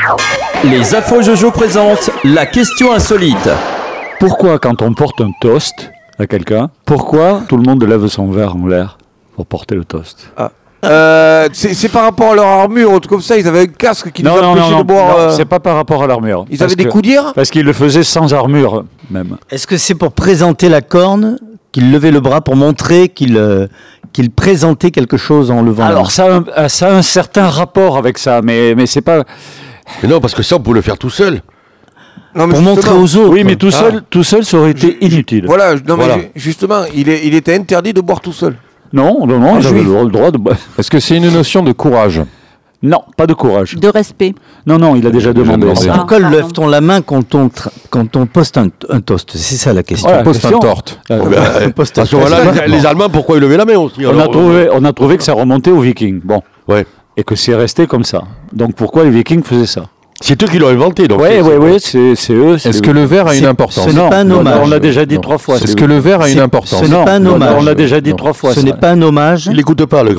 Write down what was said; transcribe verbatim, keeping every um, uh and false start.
Les infos Jojo présentent la question insolite. Pourquoi quand on porte un toast à quelqu'un, pourquoi tout le monde lève son verre en l'air pour porter le toast? Ah. Euh, c'est, c'est par rapport à leur armure, ou comme ça, ils avaient un casque qui non, les non, empêchait non, de boire. non, euh... c'est pas par rapport à l'armure. Ils avaient des coudières. Parce qu'ils le faisaient sans armure, même. Est-ce que c'est pour présenter la corne, qu'il levait le bras pour montrer qu'il, euh, qu'il présentait quelque chose en levant Alors la ça a, un, ça a un certain rapport avec ça, mais, mais c'est pas... Mais non, parce que ça, on peut le faire tout seul. Non, mais pour montrer aux autres. Oui, mais tout seul, ah. tout seul, ça aurait été Je, inutile. Voilà, non, voilà. mais justement, il, est, il était interdit de boire tout seul. Non, non, non, Un j'avais juif. le droit de... Est-ce que c'est une notion de courage? Non, pas de courage. De respect. Non, non, il a déjà demandé. demandé. ça. Ah, Pourquoi pardon. lève-t-on la main quand on, tra- quand on poste un, un toast? C'est ça la question. Voilà. Poste un question. torte. Euh, Oh, ben, On poste à un ce moment-là, toast. les, les Allemands, pourquoi ils levaient la main aussi on, alors, a trouvé, on a trouvé que ça remontait aux Vikings. Bon. Ouais. Et que c'est resté comme ça. Donc pourquoi les Vikings faisaient ça? C'est eux qui l'ont inventé. Donc Oui, c'est, oui, c'est- oui, c'est, c'est eux. c'est Est-ce eux. que le verre a C'est- une importance? ce n'est Non, pas un non, hommage. on l'a déjà dit Non. trois fois. Est-ce c'est que eux. le verre a une C'est- importance? ce n'est pas un Non, non, hommage. on l'a déjà dit Non. trois fois. Ce ça. n'est pas un hommage. Il n'écoute pas, le